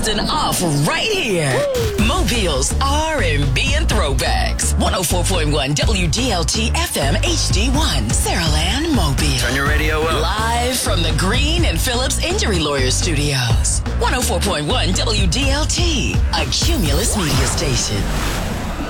dusting off right here. Mobile's R&B and throwbacks. 104.1 WDLT FM HD1, Saraland, Mobile. Turn your radio up. Live from the Green and Phillips Injury Lawyers Studios. 104.1 WDLT, a Cumulus media station.